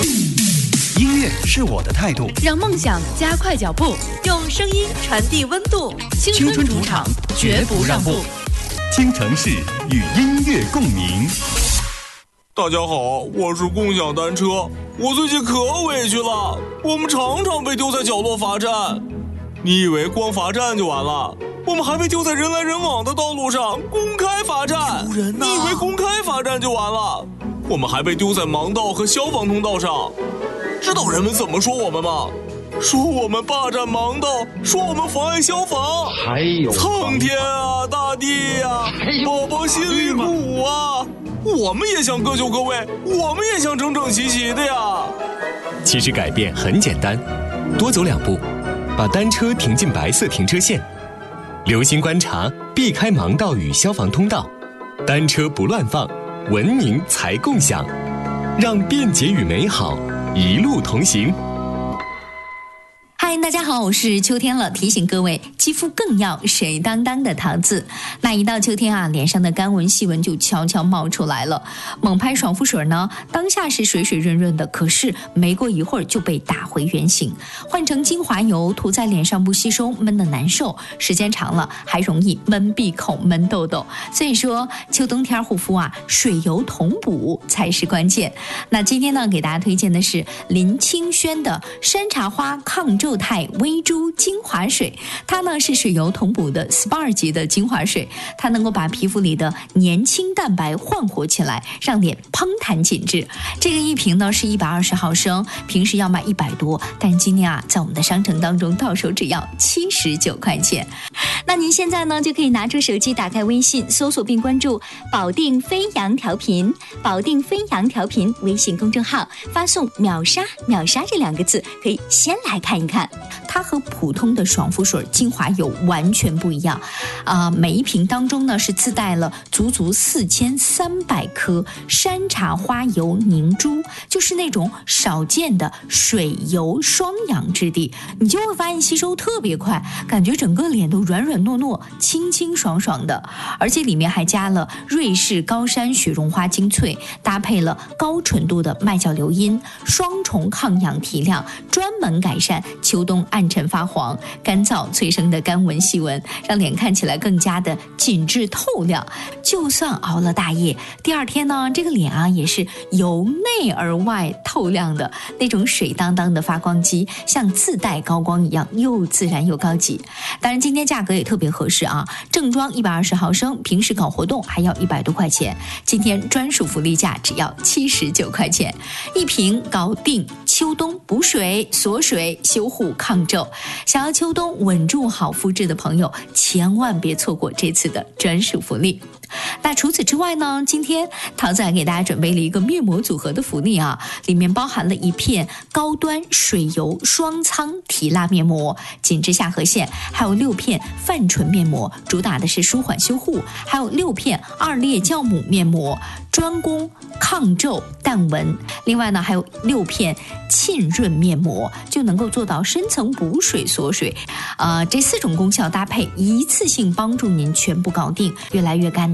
音乐是我的态度， 让梦想加快脚步，用声音传递温度。 青春主场，绝不让步。 京城市与音乐共鸣。 大家好，我是共享单车。我最近可委屈了，我们常常被丢在角落罚站。你以为光罚站就完了？我们还被丢在人来人往的道路上公开罚站。你以为公开罚站就完了？我们还被丢在盲道和消防通道上。知道人们怎么说我们吗？说我们霸占盲道，说我们妨碍消防。 还有苍天啊，大地啊，宝宝心里鼓舞啊！我们也想各就各位，我们也想整整齐齐的呀。 其实改变很简单，多走2步，把单车停进白色停车线，留心观察，避开盲道与消防通道，单车不乱放，文明才共享，让便捷与美好一路同行。 嗨，大家好，我是秋天了。提醒各位，肌肤更要水当当的桃子。那一到秋天啊，脸上的干纹细纹就悄悄冒出来了。猛拍爽肤水呢，当下是水水润润的，可是没过一会儿就被打回原形。换成精华油涂在脸上不吸收，闷得难受，时间长了还容易闷闭口、闷痘痘。所以说，秋冬天护肤啊，水油同补才是关键。那今天呢，给大家推荐的是林清轩的山茶花抗皱肽微珠精华水，它呢是水油同补的 SPA 级的精华水，它能够把皮肤里的年轻蛋白焕活起来，让脸嘭弹紧致。这个一瓶呢是120毫升，平时要卖100多，但今天啊，在我们的商城当中到手只要79块钱。那您现在呢就可以拿出手机，打开微信，搜索并关注保定飞扬调频，保定飞扬调频微信公众号，发送秒杀秒杀这2个字，可以先来看一看。它和普通的爽肤水精华油完全不一样每一瓶当中呢是自带了足4300克山茶花油凝珠，就是那种少见的水油双氧质地，你就会发现吸收特别快，感觉整个脸都软软糯糯、清清爽爽的。而且里面还加了瑞士高山雪绒花精粹，搭配了高纯度的麦角硫因，双重抗氧提亮，专门改善秋冬暗沉发黄、干燥催生的干纹细纹，让脸看起来更加的紧致透亮。就算熬了大夜，第二天呢，这个脸啊也是由内而外透亮的，那种水当当的发光肌，像自带高光一样，又自然又高级。当然今天价格也特别合适啊，正装120毫升，平时搞活动还要100多块钱，今天专属福利价只要79块钱，一瓶搞定秋冬补水、锁水、修护、抗皱。想要秋冬稳住好肤质的朋友，千万别错过这次的专属福利。那除此之外呢，今天桃子还给大家准备了一个面膜组合的福利啊，里面包含了一片高端水油双仓提拉面膜，紧致下颌线，还有6片泛唇面膜，主打的是舒缓修护，还有6片2裂酵母面膜，专攻抗皱淡纹。另外呢，还有6片沁润面膜，就能够做到深层补水锁水。这4种功效搭配，一次性帮助您全部搞定，越来越干